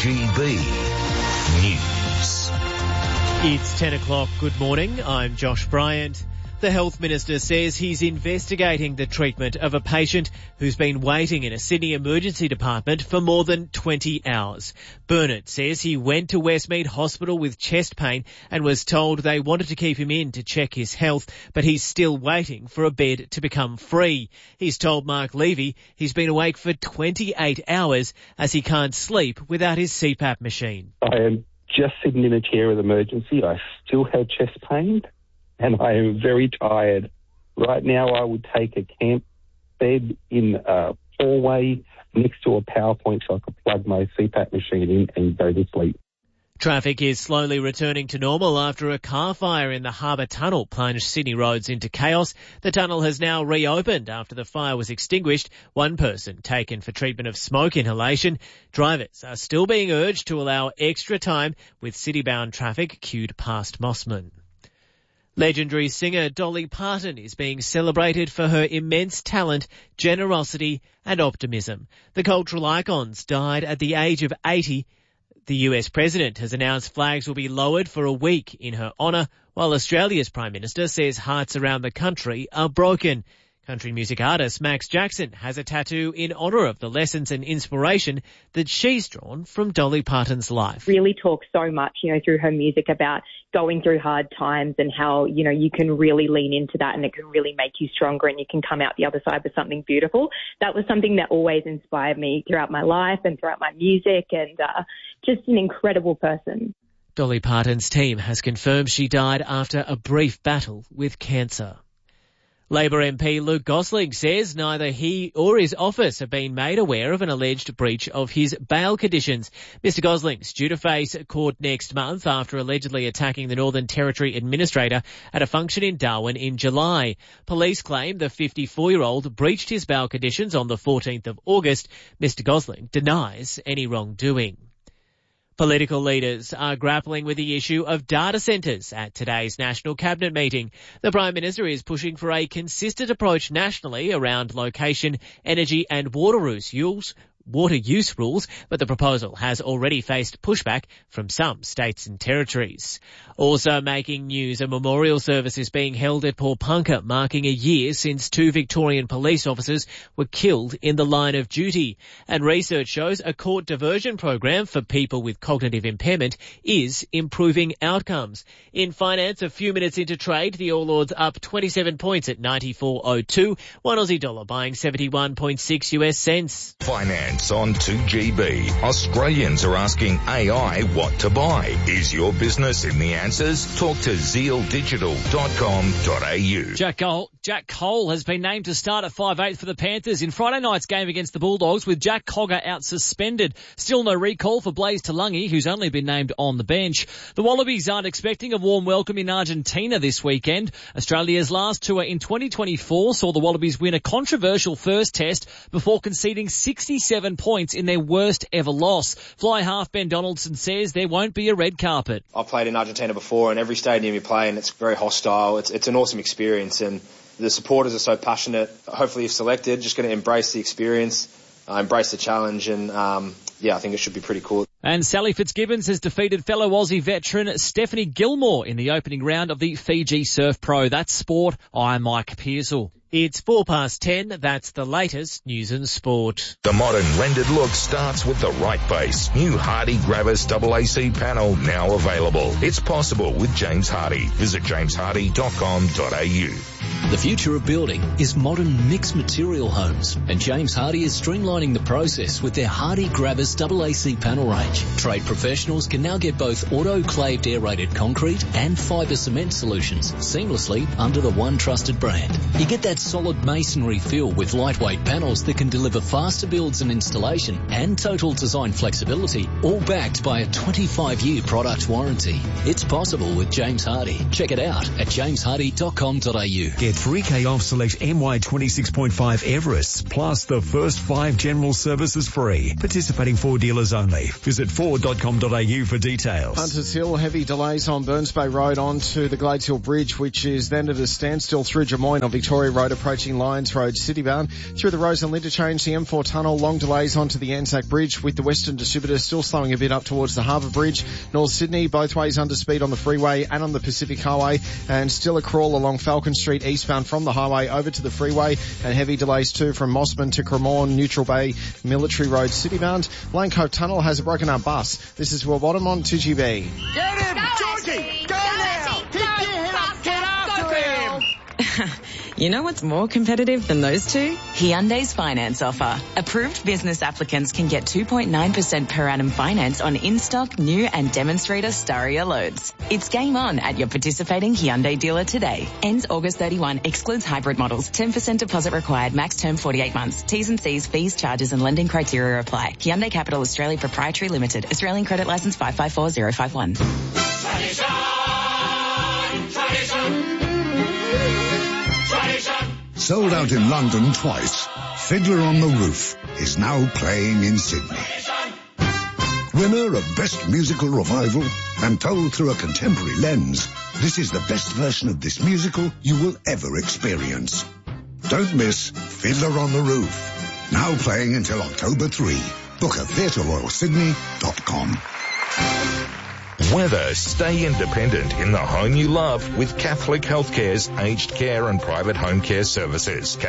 2GB News. It's 10 o'clock. Good morning. I'm Josh Bryant. The Health Minister says he's investigating the treatment of a patient who's been waiting in a Sydney emergency department for more than 20 hours. Burnett says he went to Westmead Hospital with chest pain and was told they wanted to keep him in to check his health, but he's still waiting for a bed to become free. He's told Mark Levy he's been awake for 28 hours as he can't sleep without his CPAP machine. I am just sitting in a chair with emergency. I still have chest pain and I am very tired. Right now I would take a camp bed in a hallway next to a power point so I could plug my CPAP machine in and go to sleep. Traffic is slowly returning to normal after a car fire in the Harbour Tunnel plunged Sydney roads into chaos. The tunnel has now reopened after the fire was extinguished. One person taken for treatment of smoke inhalation. Drivers are still being urged to allow extra time with city-bound traffic queued past Mossman. Legendary singer Dolly Parton is being celebrated for her immense talent, generosity and optimism. The cultural icons died at the age of 80. The US President has announced flags will be lowered for a week in her honour, while Australia's Prime Minister says hearts around the country are broken. Country music artist Max Jackson has a tattoo in honour of the lessons and inspiration that she's drawn from Dolly Parton's life. Really talks so much, through her music about going through hard times and how, you can really lean into that and it can really make you stronger and you can come out the other side with something beautiful. That was something that always inspired me throughout my life and throughout my music, and just an incredible person. Dolly Parton's team has confirmed she died after a brief battle with cancer. Labor MP Luke Gosling says neither he or his office have been made aware of an alleged breach of his bail conditions. Mr Gosling's due to face court next month after allegedly attacking the Northern Territory Administrator at a function in Darwin in July. Police claim the 54-year-old breached his bail conditions on the 14th of August. Mr Gosling denies any wrongdoing. Political leaders are grappling with the issue of data centres at today's National Cabinet meeting. The Prime Minister is pushing for a consistent approach nationally around location, energy and water use rules, but the proposal has already faced pushback from some states and territories. Also making news, a memorial service is being held at Paulpunka, marking a year since 2 Victorian police officers were killed in the line of duty. And research shows a court diversion program for people with cognitive impairment is improving outcomes. In finance, a few minutes into trade, the All Ords up 27 points at 94.02, one Aussie dollar buying 71.6 US cents. Finance on 2GB. Australians are asking AI what to buy. Is your business in the answers? Talk to zealdigital.com.au. Jack Cole has been named to start at 5'8" for the Panthers in Friday night's game against the Bulldogs, with Jack Cogger out suspended. Still no recall for Blaze Talangi, who's only been named on the bench. The Wallabies aren't expecting a warm welcome in Argentina this weekend. Australia's last tour in 2024 saw the Wallabies win a controversial first test before conceding 67 points in their worst ever loss. Fly half Ben Donaldson says there won't be a red carpet. I've played in Argentina before, and every stadium you play in, it's very hostile. It's an awesome experience, and the supporters are so passionate. Hopefully if selected, just going to embrace the experience, embrace the challenge, and I think it should be pretty cool. And Sally Fitzgibbons has defeated fellow Aussie veteran Stephanie Gilmore in the opening round of the Fiji Surf Pro. That's sport. I'm Mike Pearsall. It's 10:04. That's the latest news and sport. The modern rendered look starts with the right base. New Hardy Gravis AAC panel now available. It's possible with James Hardy. Visit jameshardy.com.au. The future of building is modern mixed material homes, and James Hardy is streamlining the process with their Hardy Gravis AAC panel range. Trade professionals can now get both autoclaved aerated concrete and fibre cement solutions seamlessly under the one trusted brand. You get that solid masonry feel with lightweight panels that can deliver faster builds and installation and total design flexibility, all backed by a 25-year product warranty. It's possible with James Hardy. Check it out at jameshardy.com.au. Get $3K off select MY 26.5 Everests, plus the first 5 general services free. Participating Ford dealers only. Visit Ford.com.au for details. Hunters Hill, heavy delays on Burns Bay Road onto the Glades Hill Bridge, which is then at a standstill through Drummoyne on Victoria Road approaching Lyons Road citybound. Through the Roseland interchange, the M4 tunnel, long delays onto the Anzac Bridge with the Western Distributor still slowing a bit up towards the Harbour Bridge. North Sydney, both ways under speed on the freeway and on the Pacific Highway, and still a crawl along Falcon Street eastbound from the highway over to the freeway, and heavy delays too from Mossman to Cremorne, Neutral Bay, Military Road citybound. Lane Cove Tunnel has a broken up bus. This is Will Bottom on 2GB. Get him! Georgie! Go now! Keep your head up! Get after him! You know what's more competitive than those two? Hyundai's finance offer. Approved business applicants can get 2.9% per annum finance on in-stock, new and demonstrator Staria loads. It's game on at your participating Hyundai dealer today. Ends August 31. Excludes hybrid models. 10% deposit required. Max term 48 months. T's and C's, fees, charges and lending criteria apply. Hyundai Capital Australia Proprietary Limited. Australian credit license 554051. Sold out in London twice, Fiddler on the Roof is now playing in Sydney. Winner of Best Musical Revival and told through a contemporary lens, this is the best version of this musical you will ever experience. Don't miss Fiddler on the Roof, now playing until October 3. Book at theatreroyalsydney.com. Weather. Stay independent in the home you love with Catholic Healthcare's aged care and private home care services.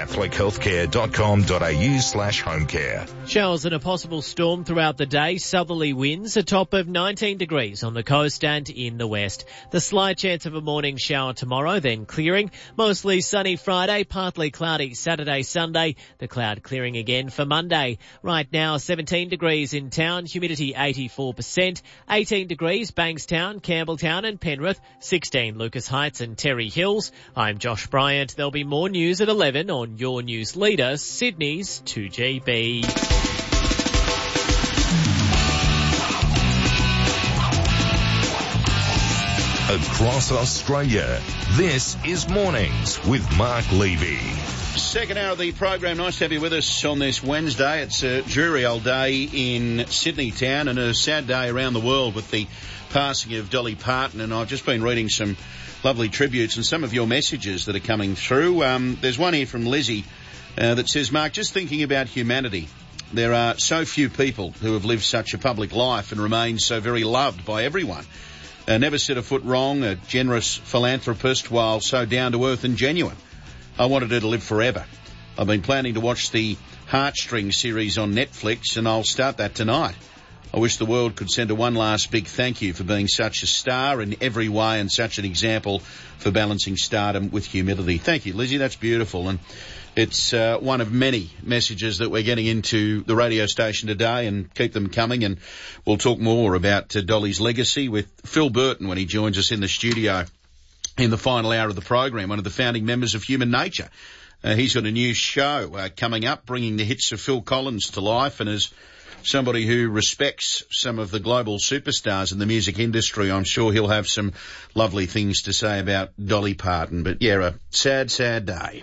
CatholicHealthcare.com.au/homecare. Showers and a possible storm throughout the day. Southerly winds, a top of 19 degrees on the coast and in the west. The slight chance of a morning shower tomorrow, then clearing. Mostly sunny Friday, partly cloudy Saturday, Sunday. The cloud clearing again for Monday. Right now, 17 degrees in town, humidity 84%. 18 degrees Bankstown, Campbelltown and Penrith, 16 Lucas Heights and Terry Hills. I'm Josh Bryant. There'll be more news at 11 on your news leader, Sydney's 2GB. Across Australia, this is Mornings with Mark Levy. Second hour of the program. Nice to have you with us on this Wednesday. It's a dreary old day in Sydney town and a sad day around the world with the passing of Dolly Parton, and I've just been reading some lovely tributes and some of your messages that are coming through. There's one here from Lizzie that says, Mark, just thinking about humanity. There are so few people who have lived such a public life and remain so very loved by everyone. Never set a foot wrong, a generous philanthropist while so down to earth and genuine. I wanted her to live forever. I've been planning to watch the Heartstrings series on Netflix, and I'll start that tonight. I wish the world could send her one last big thank you for being such a star in every way and such an example for balancing stardom with humility. Thank you, Lizzie. That's beautiful. And it's one of many messages that we're getting into the radio station today, and keep them coming. And we'll talk more about Dolly's legacy with Phil Burton when he joins us in the studio in the final hour of the program, one of the founding members of Human Nature. He's got a new show coming up, bringing the hits of Phil Collins to life, and as somebody who respects some of the global superstars in the music industry, I'm sure he'll have some lovely things to say about Dolly Parton. But yeah, a sad, sad day.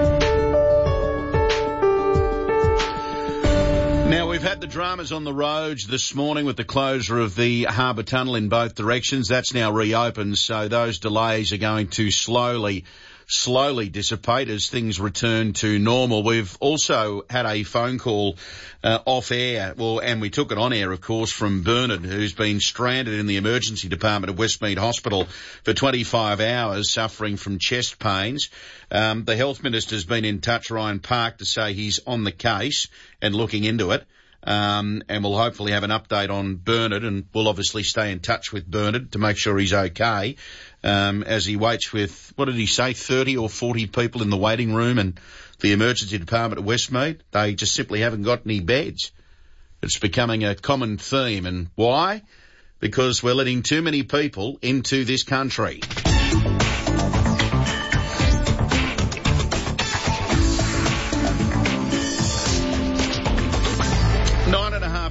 Now, we've had the dramas on the roads this morning with the closure of the Harbour Tunnel in both directions. That's now reopened, so those delays are going to slowly dissipate as things return to normal. We've also had a phone call off air, and we took it on air, of course, from Bernard, who's been stranded in the emergency department of Westmead Hospital for 25 hours, suffering from chest pains. The Health Minister's been in touch, Ryan Park, to say he's on the case and looking into it. And we'll hopefully have an update on Bernard, and we'll obviously stay in touch with Bernard to make sure he's okay, as he waits with, what did he say, 30 or 40 people in the waiting room and the emergency department at Westmead. They just simply haven't got any beds. It's becoming a common theme. And why? Because we're letting too many people into this country.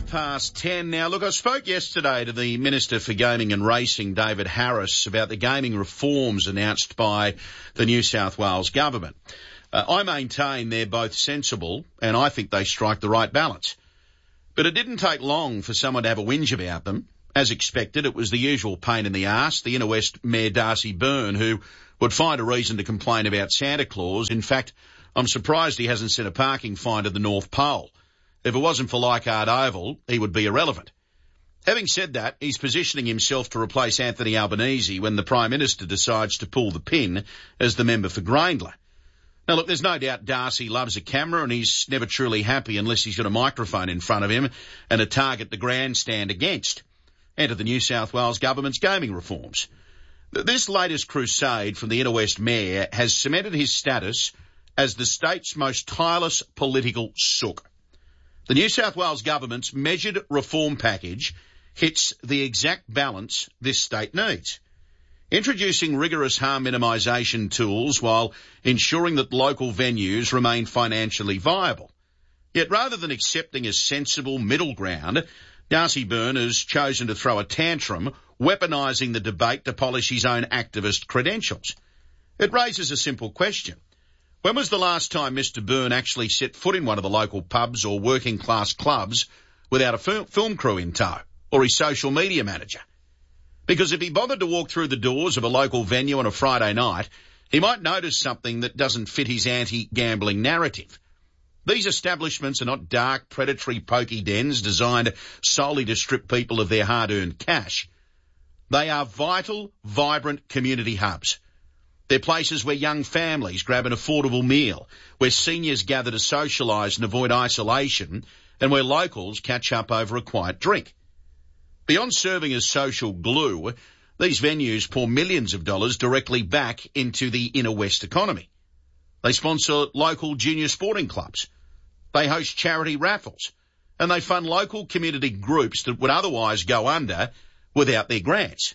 10:05 now. Look, I spoke yesterday to the Minister for Gaming and Racing, David Harris, about the gaming reforms announced by the New South Wales government. I maintain they're both sensible and I think they strike the right balance. But it didn't take long for someone to have a whinge about them. As expected, it was the usual pain in the arse, the Inner West Mayor Darcy Byrne, who would find a reason to complain about Santa Claus. In fact, I'm surprised he hasn't set a parking fine to the North Pole. If it wasn't for Leichhardt Oval, he would be irrelevant. Having said that, he's positioning himself to replace Anthony Albanese when the Prime Minister decides to pull the pin as the member for Grayndler. Now, look, there's no doubt Darcy loves a camera and he's never truly happy unless he's got a microphone in front of him and a target the grandstand against. Enter the New South Wales government's gaming reforms. This latest crusade from the Inner West Mayor has cemented his status as the state's most tireless political sook. The New South Wales government's measured reform package hits the exact balance this state needs. Introducing rigorous harm minimisation tools while ensuring that local venues remain financially viable. Yet rather than accepting a sensible middle ground, Darcy Byrne has chosen to throw a tantrum, weaponising the debate to polish his own activist credentials. It raises a simple question. When was the last time Mr Byrne actually set foot in one of the local pubs or working class clubs without a film crew in tow or his social media manager? Because if he bothered to walk through the doors of a local venue on a Friday night, he might notice something that doesn't fit his anti-gambling narrative. These establishments are not dark, predatory pokey dens designed solely to strip people of their hard-earned cash. They are vital, vibrant community hubs. They're places where young families grab an affordable meal, where seniors gather to socialise and avoid isolation, and where locals catch up over a quiet drink. Beyond serving as social glue, these venues pour millions of dollars directly back into the Inner West economy. They sponsor local junior sporting clubs. They host charity raffles. And they fund local community groups that would otherwise go under without their grants.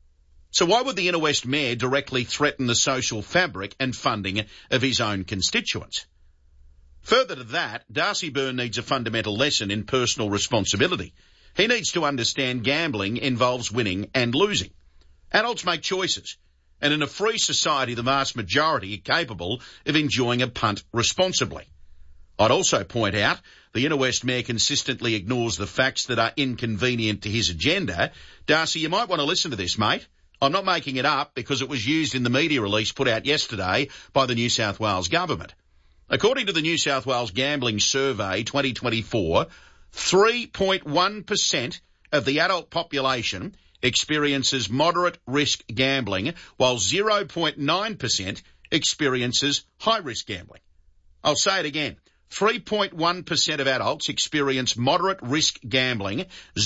So why would the Inner West Mayor directly threaten the social fabric and funding of his own constituents? Further to that, Darcy Byrne needs a fundamental lesson in personal responsibility. He needs to understand gambling involves winning and losing. Adults make choices, and in a free society, the vast majority are capable of enjoying a punt responsibly. I'd also point out the Inner West Mayor consistently ignores the facts that are inconvenient to his agenda. Darcy, you might want to listen to this, mate. I'm not making it up because it was used in the media release put out yesterday by the New South Wales government. According to the New South Wales Gambling Survey 2024, 3.1% of the adult population experiences moderate risk gambling, while 0.9% experiences high risk gambling. I'll say it again. 3.1% of adults experience moderate risk gambling.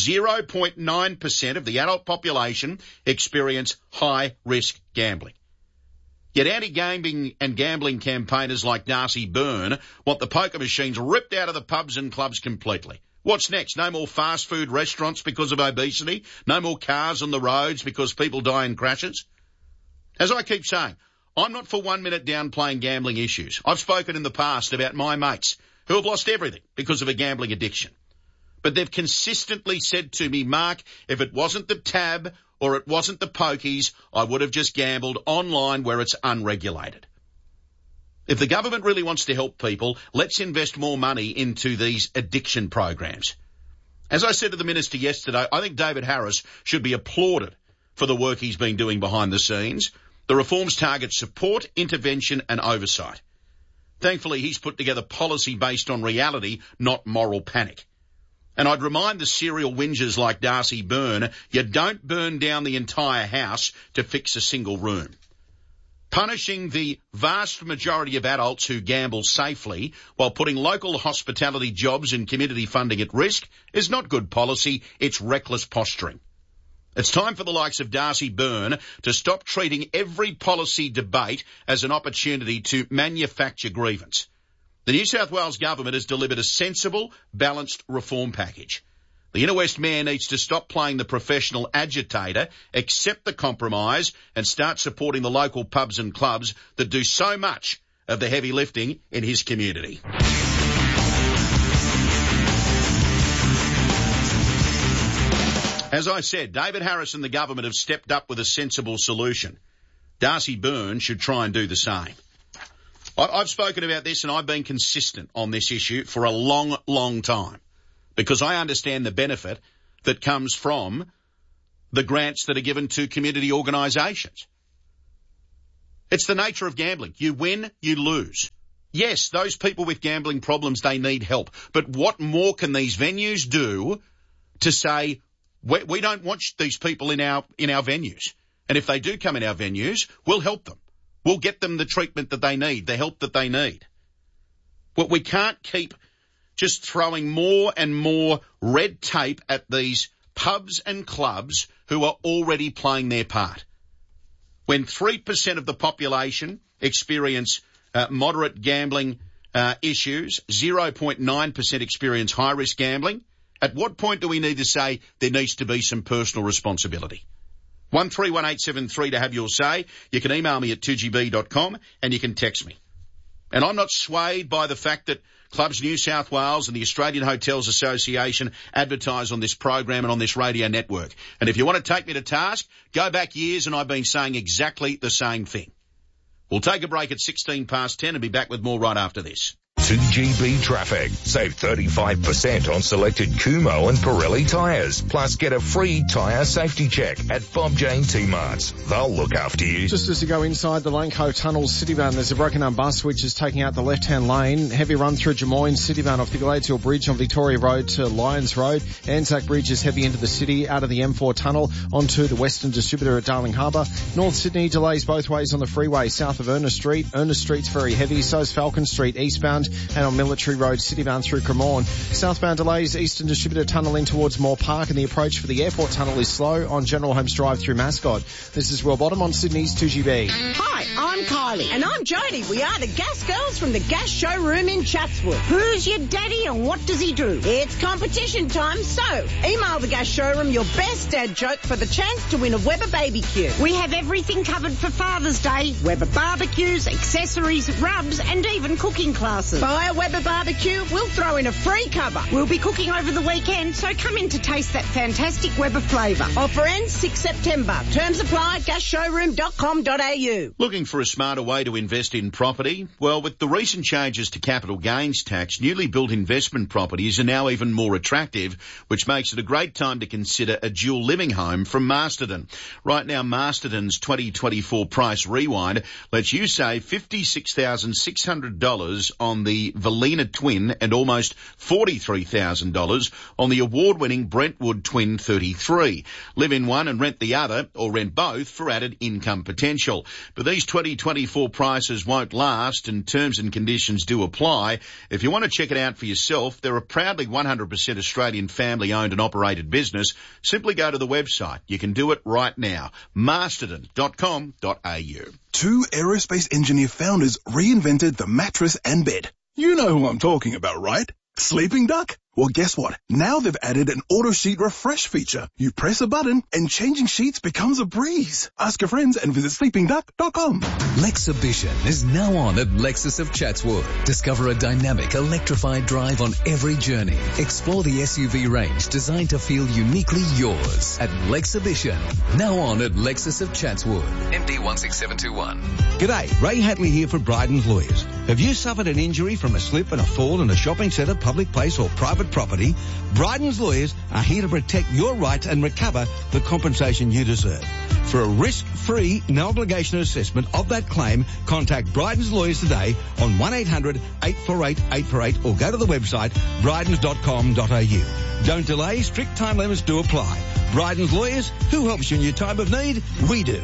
0.9% of the adult population experience high risk gambling. Yet anti-gaming and gambling campaigners like Darcy Byrne want the poker machines ripped out of the pubs and clubs completely. What's next? No more fast food restaurants because of obesity? No more cars on the roads because people die in crashes? As I keep saying, I'm not for 1 minute downplaying gambling issues. I've spoken in the past about my mates who have lost everything because of a gambling addiction. But they've consistently said to me, Mark, if it wasn't the tab or it wasn't the pokies, I would have just gambled online where it's unregulated. If the government really wants to help people, let's invest more money into these addiction programs. As I said to the Minister yesterday, I think David Harris should be applauded for the work he's been doing behind the scenes. The reforms target support, intervention and oversight. Thankfully, he's put together policy based on reality, not moral panic. And I'd remind the serial whingers like Darcy Byrne, you don't burn down the entire house to fix a single room. Punishing the vast majority of adults who gamble safely while putting local hospitality jobs and community funding at risk is not good policy, it's reckless posturing. It's time for the likes of Darcy Byrne to stop treating every policy debate as an opportunity to manufacture grievance. The New South Wales government has delivered a sensible, balanced reform package. The Inner West Mayor needs to stop playing the professional agitator, accept the compromise and start supporting the local pubs and clubs that do so much of the heavy lifting in his community. As I said, David Harris and the government have stepped up with a sensible solution. Darcy Byrne should try and do the same. I've spoken about this and I've been consistent on this issue for a long, long time because I understand the benefit that comes from the grants that are given to community organisations. It's the nature of gambling. You win, you lose. Yes, those people with gambling problems, they need help. But what more can these venues do to say, we don't want these people in our venues. And if they do come in our venues, we'll help them. We'll get them the treatment that they need, the help that they need. But we can't keep just throwing more and more red tape at these pubs and clubs who are already playing their part. When 3% of the population experience moderate gambling issues, 0.9% experience high-risk gambling, at what point do we need to say there needs to be some personal responsibility? 131873 to have your say. You can email me at 2gb.com and you can text me. And I'm not swayed by the fact that Clubs New South Wales and the Australian Hotels Association advertise on this program and on this radio network. And if you want to take me to task, go back years and I've been saying exactly the same thing. We'll take a break at 10 and be back with more right after this. 2GB traffic. Save 35% on selected Kumo and Pirelli tyres. Plus get a free tyre safety check at Bob Jane T-Marts. They'll look after you. Just as you go inside the Lane Cove Tunnel Citybound, there's a broken down bus which is taking out the left-hand lane. Heavy run through Jemoyne Citybound off the Glades Hill Bridge on Victoria Road to Lyons Road. Anzac Bridge is heavy into the city, out of the M4 tunnel onto the Western Distributor at Darling Harbour. North Sydney delays both ways on the freeway south of Ernest Street. Ernest Street's very heavy, so's Falcon Street eastbound and on Military Road citybound through Cremorne. Southbound delays Eastern Distributor tunnel in towards Moore Park, and the approach for the airport tunnel is slow on General Holmes Drive through Mascot. This is Will Bottom on Sydney's 2GB. Hi, I'm Kylie. And I'm Jodie. We are the Gas Girls from the Gas Showroom in Chatswood. Who's your daddy and what does he do? It's competition time, so email the Gas Showroom your best dad joke for the chance to win a Weber BBQ. We have everything covered for Father's Day. Weber barbecues, accessories, rubs, and even cooking classes. Buy a Weber barbecue, we'll throw in a free cover. We'll be cooking over the weekend, so come in to taste that fantastic Weber flavour. Offer ends 6 September. Terms apply, gasshowroom.com.au. Looking for a smarter way to invest in property? Well, with the recent changes to capital gains tax, newly built investment properties are now even more attractive, which makes it a great time to consider a dual living home from Masterton. Right now, Masterton's 2024 price rewind lets you save $56,600 on the Valina Twin and almost $43,000 on the award-winning Brentwood Twin 33. Live in one and rent the other, or rent both for added income potential. But these 2024 prices won't last, and terms and conditions do apply. If you want to check it out for yourself, they're a proudly 100% Australian family-owned and operated business. Simply go to the website. You can do it right now. masterton.com.au. Two aerospace engineer founders reinvented the mattress and bed. You know who I'm talking about, right? Sleeping Duck? Well, guess what? Now they've added an auto sheet refresh feature. You press a button and changing sheets becomes a breeze. Ask your friends and visit sleepingduck.com. Lexibition is now on at Lexus of Chatswood. Discover a dynamic, electrified drive on every journey. Explore the SUV range designed to feel uniquely yours at Lexibition. Now on at Lexus of Chatswood. MD 16721. G'day, Ray Hadley here for Bryden's Lawyers. Have you suffered an injury from a slip and a fall in a shopping centre, public place or private property? Bryden's Lawyers are here to protect your rights and recover the compensation you deserve. For a risk-free, no-obligation assessment of that claim, contact Bryden's Lawyers today on 1-800-848-848 or go to the website brydens.com.au. Don't delay, strict time limits do apply. Bryden's Lawyers, who helps you in your time of need? We do.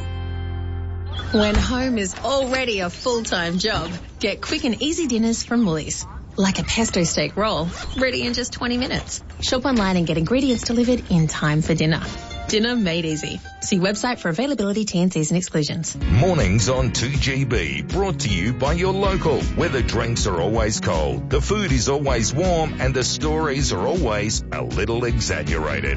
When home is already a full-time job, get quick and easy dinners from Woolies. Like a pesto steak roll, ready in just 20 minutes. Shop online and get ingredients delivered in time for dinner. Dinner made easy. See website for availability, T&Cs and exclusions. Mornings on 2GB, brought to you by your local, where the drinks are always cold, the food is always warm, and the stories are always a little exaggerated.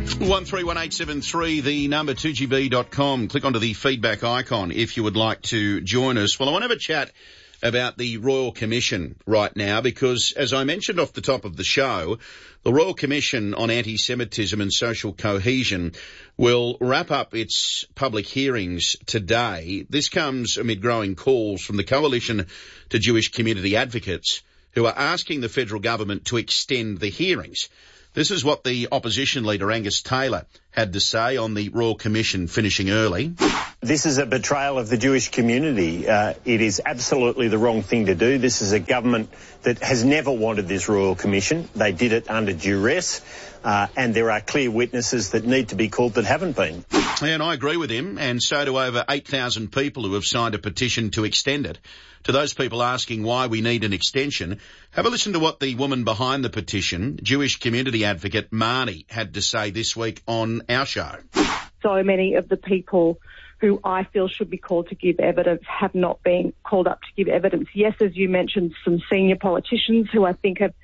131873, the number 2gb.com. Click onto the feedback icon if you would like to join us. Well, I want to have a chat about the Royal Commission right now because, as I mentioned off the top of the show, the Royal Commission on Anti-Semitism and Social Cohesion will wrap up its public hearings today. This comes amid growing calls from the Coalition to Jewish Community Advocates who are asking the federal government to extend the hearings. This is what the opposition leader Angus Taylor had to say on the Royal Commission finishing early. This is a betrayal of the Jewish community. It is absolutely the wrong thing to do. This is a government that has never wanted this Royal Commission. They did it under duress, and there are clear witnesses that need to be called that haven't been. And I agree with him, and so do over 8,000 people who have signed a petition to extend it. To those people asking why we need an extension, have a listen to what the woman behind the petition, Jewish community advocate Marnie, had to say this week on our show. So many of the people who I feel should be called to give evidence have not been called up to give evidence. Yes, as you mentioned, some senior politicians who I think have,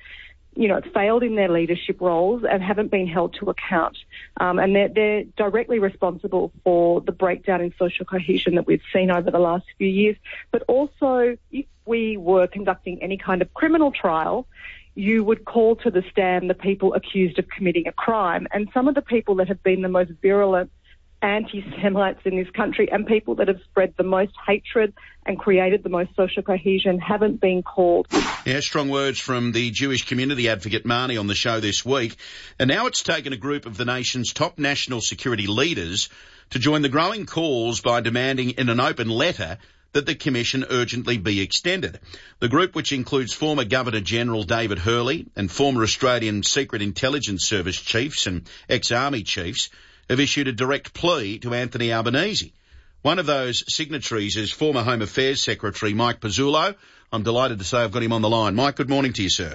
failed in their leadership roles and haven't been held to account. And they're directly responsible for the breakdown in social cohesion that we've seen over the last few years. But also, if we were conducting any kind of criminal trial, you would call to the stand the people accused of committing a crime. And some of the people that have been the most virulent anti-Semites in this country and people that have spread the most hatred and created the most social cohesion haven't been called. Yeah, strong words from the Jewish community advocate Marnie on the show this week. And now it's taken a group of the nation's top national security leaders to join the growing calls by demanding in an open letter that the Commission urgently be extended. The group, which includes former Governor-General David Hurley and former Australian Secret Intelligence Service chiefs and ex-army chiefs, have issued a direct plea to Anthony Albanese. One of those signatories is former Home Affairs Secretary Mike Pezzullo. I'm delighted to say I've got him on the line. Mike, good morning to you, sir.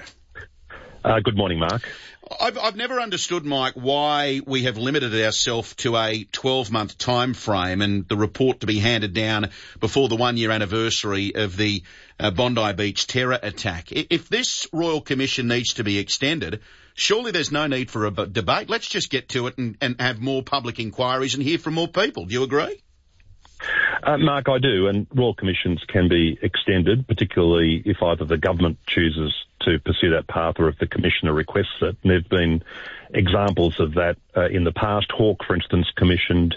Good morning, Mark. I've never understood, Mike, why we have limited ourselves to a 12-month time frame and the report to be handed down before the one-year anniversary of the Bondi Beach terror attack. If this Royal Commission needs to be extended, surely there's no need for a debate. Let's just get to it and have more public inquiries and hear from more people. Do you agree? Mark, I do, and Royal Commissions can be extended, particularly if either the government chooses to pursue that path or if the Commissioner requests it. And there have been examples of that in the past. Hawke, for instance, commissioned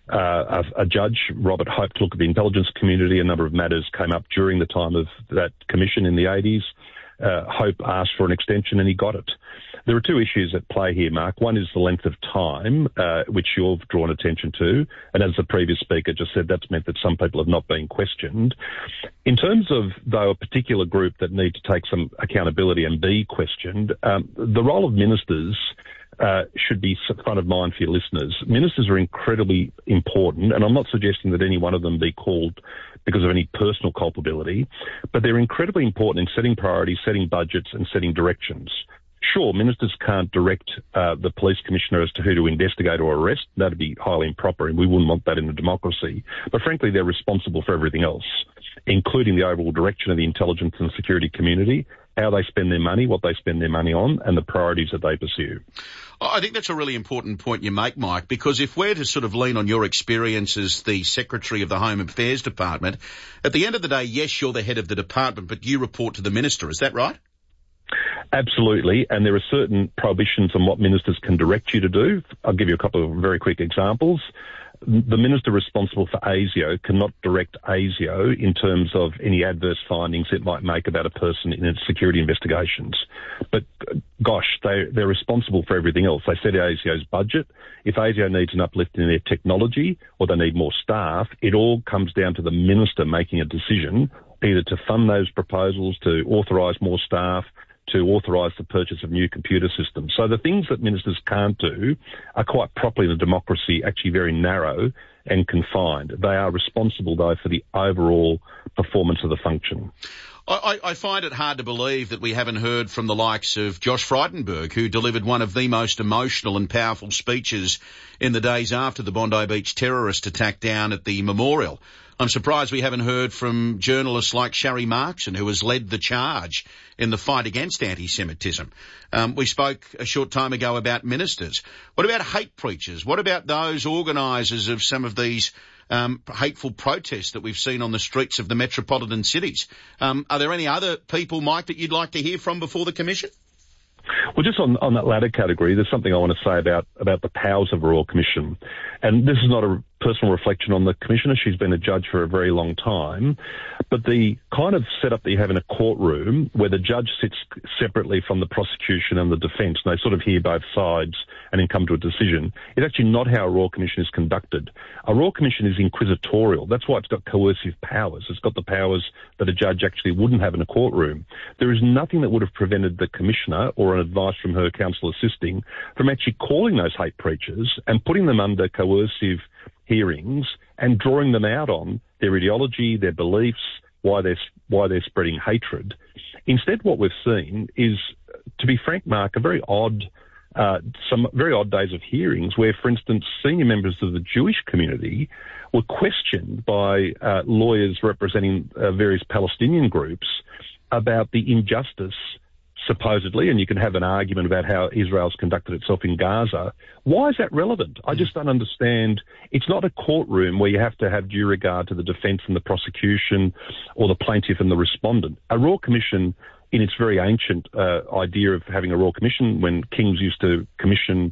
a judge, Robert Hope, to look at the intelligence community. A number of matters came up during the time of that commission in the 80s. Hope asked for an extension and he got it. There are two issues at play here, Mark. One is the length of time, which you've drawn attention to. And as the previous speaker just said, that's meant that some people have not been questioned. In terms of, though, a particular group that need to take some accountability and be questioned, the role of ministers should be front of mind for your listeners. Ministers are incredibly important, and I'm not suggesting that any one of them be called because of any personal culpability, but they're incredibly important in setting priorities, setting budgets, and setting directions. Sure, ministers can't direct the police commissioner as to who to investigate or arrest. That'd be highly improper, and we wouldn't want that in a democracy. But frankly, they're responsible for everything else, including the overall direction of the intelligence and security community, how they spend their money, what they spend their money on, and the priorities that they pursue. I think that's a really important point you make, Mike, because if we're to sort of lean on your experience as the Secretary of the Home Affairs Department, at the end of the day, yes, you're the head of the department, but you report to the Minister. Is that right? Absolutely, and there are certain prohibitions on what ministers can direct you to do. I'll give you a couple of very quick examples. The minister responsible for ASIO cannot direct ASIO in terms of any adverse findings it might make about a person in its security investigations. But gosh, they're responsible for everything else. They set ASIO's budget. If ASIO needs an uplift in their technology or they need more staff, it all comes down to the minister making a decision either to fund those proposals, to authorise more staff, to authorise the purchase of new computer systems. So the things that ministers can't do are quite properly in a democracy actually very narrow and confined. They are responsible, though, for the overall performance of the function. I find it hard to believe that we haven't heard from the likes of Josh Frydenberg, who delivered one of the most emotional and powerful speeches in the days after the Bondi Beach terrorist attack down at the memorial. I'm surprised we haven't heard from journalists like Sharri Markson, who has led the charge in the fight against anti-Semitism. We spoke a short time ago about ministers. What about hate preachers? What about those organisers of some of these hateful protests that we've seen on the streets of the metropolitan cities? Are there any other people, Mike, that you'd like to hear from before the Commission? Well, just on that latter category, there's something I want to say about the powers of a Royal Commission. And this is not a personal reflection on the Commissioner. She's been a judge for a very long time. But the kind of setup that you have in a courtroom where the judge sits separately from the prosecution and the defence, and they sort of hear both sides and then come to a decision, is actually not how a Royal Commission is conducted. A Royal Commission is inquisitorial. That's why it's got coercive powers. It's got the powers that a judge actually wouldn't have in a courtroom. There is nothing that would have prevented the Commissioner or an advice from her counsel assisting from actually calling those hate preachers and putting them under coercive hearings and drawing them out on their ideology, their beliefs, why they're spreading hatred. Instead, what we've seen is, to be frank, Mark, some very odd days of hearings where, for instance, senior members of the Jewish community were questioned by lawyers representing various Palestinian groups about the injustice, supposedly, and you can have an argument about how Israel's conducted itself in Gaza. Why is that relevant? I just don't understand. It's not a courtroom where you have to have due regard to the defence and the prosecution or the plaintiff and the respondent. A Royal Commission, in its very ancient idea of having a Royal Commission, when kings used to commission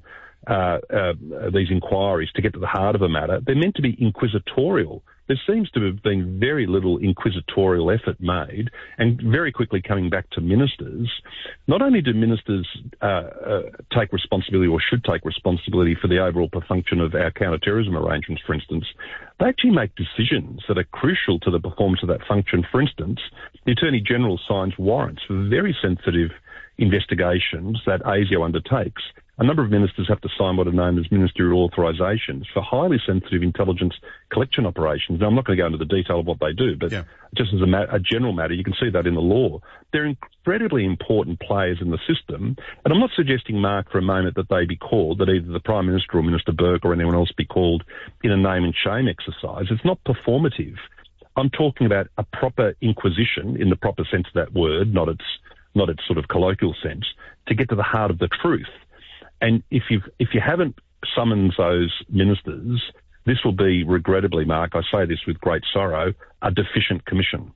these inquiries to get to the heart of a matter, they're meant to be inquisitorial. There seems to have been very little inquisitorial effort made, and very quickly coming back to ministers. Not only do ministers take responsibility or should take responsibility for the overall function of our counter-terrorism arrangements, for instance, they actually make decisions that are crucial to the performance of that function. For instance, the Attorney General signs warrants for very sensitive investigations that ASIO undertakes. A number of ministers have to sign what are known as ministerial authorisations for highly sensitive intelligence collection operations. Now, I'm not going to go into the detail of what they do, but just as a general matter, you can see that in the law. They're incredibly important players in the system, and I'm not suggesting, Mark, for a moment that they be called, that either the Prime Minister or Minister Burke or anyone else be called in a name and shame exercise. It's not performative. I'm talking about a proper inquisition in the proper sense of that word, not its sort of colloquial sense, to get to the heart of the truth. And if you haven't summoned those ministers, this will be, regrettably, Mark, I say this with great sorrow, a deficient commission.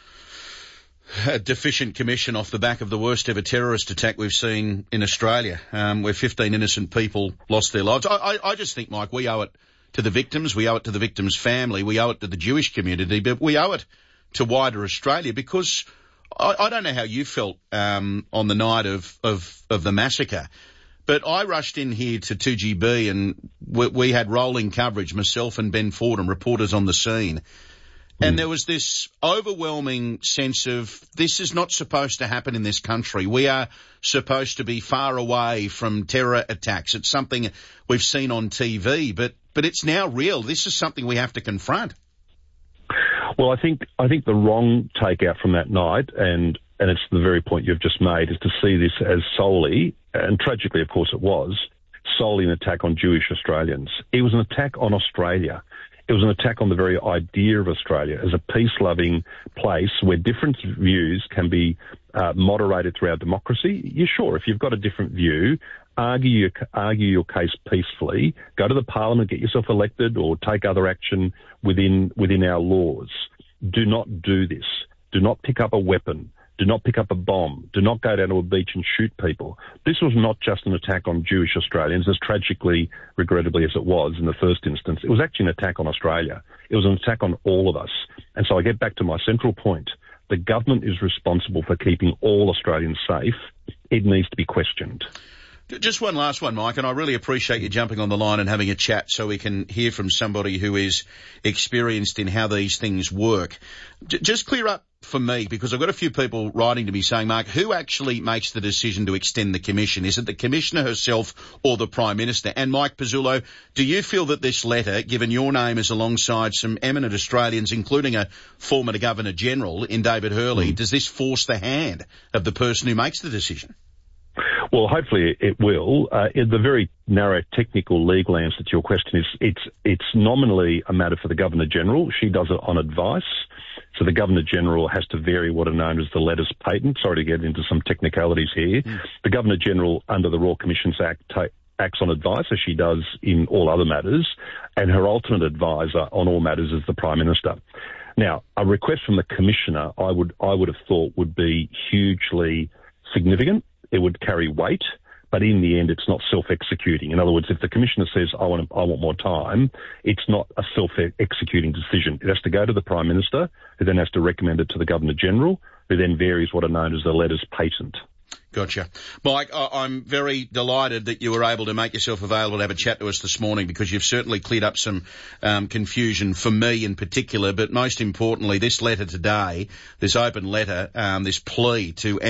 A deficient commission off the back of the worst ever terrorist attack we've seen in Australia, where 15 innocent people lost their lives. I just think, Mike, we owe it to the victims, we owe it to the victims' family, we owe it to the Jewish community, but we owe it to wider Australia, because I don't know how you felt on the night of the massacre, but I rushed in here to 2GB and we had rolling coverage, myself and Ben Fordham, reporters on the scene. And there was this overwhelming sense of, this is not supposed to happen in this country. We are supposed to be far away from terror attacks. It's something we've seen on TV, but it's now real. This is something we have to confront. Well, I think the wrong takeout from that night, and it's the very point you've just made, is to see this as solely, and tragically, of course, it was, solely an attack on Jewish Australians. It was an attack on Australia. It was an attack on the very idea of Australia as a peace-loving place where different views can be moderated through our democracy. Yeah, sure, if you've got a different view, argue your case peacefully, go to the Parliament, get yourself elected, or take other action within our laws. Do not do this. Do not pick up a weapon. Do not pick up a bomb. Do not go down to a beach and shoot people. This was not just an attack on Jewish Australians, as tragically, regrettably as it was in the first instance. It was actually an attack on Australia. It was an attack on all of us. And so I get back to my central point. The government is responsible for keeping all Australians safe. It needs to be questioned. Just one last one, Mike, and I really appreciate you jumping on the line and having a chat so we can hear from somebody who is experienced in how these things work. Just clear up for me, because I've got a few people writing to me saying, Mark, who actually makes the decision to extend the commission? Is it the Commissioner herself or the Prime Minister? And Mike Pezzullo, do you feel that this letter, given your name is alongside some eminent Australians, including a former Governor-General in David Hurley, does this force the hand of the person who makes the decision? Well, hopefully it will. In the very narrow technical legal answer to your question is it's nominally a matter for the Governor-General. She does it on advice. So the Governor-General has to vary what are known as the letters patent. Sorry to get into some technicalities here. The Governor-General, under the Royal Commissions Act, acts on advice, as she does in all other matters, and her ultimate advisor on all matters is the Prime Minister. Now, a request from the Commissioner, I would have thought would be hugely significant. It would carry weight, but in the end, it's not self-executing. In other words, if the Commissioner says, I want more time, it's not a self-executing decision. It has to go to the Prime Minister, who then has to recommend it to the Governor-General, who then varies what are known as the letters patent. Gotcha. Mike, I'm very delighted that you were able to make yourself available to have a chat to us this morning, because you've certainly cleared up some confusion for me in particular, but most importantly, this letter today, this open letter, this plea to